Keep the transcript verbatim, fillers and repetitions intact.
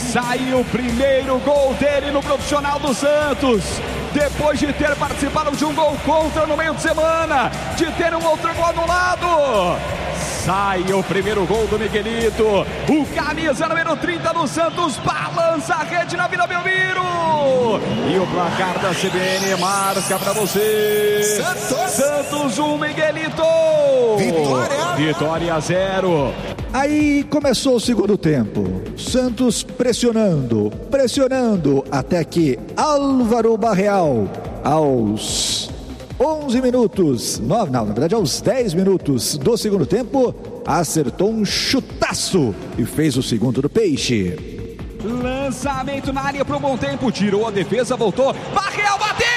sai o primeiro gol dele no profissional do Santos. Depois de ter participado de um gol contra no meio de semana, de ter um outro gol anulado, sai o primeiro gol do Miguelito. O camisa número trinta do Santos balança a rede na Vila Belmiro. E o placar da C B N marca pra você: Santos, Santos um, Miguelito. Vitória. Vitória zero. Aí começou o segundo tempo. Santos pressionando, pressionando, até que Álvaro Barreal, aos onze minutos, nove, não, na verdade aos dez minutos do segundo tempo, acertou um chutaço e fez o segundo do Peixe. Lançamento na área pro bom tempo, tirou a defesa, voltou, Barreal bateu!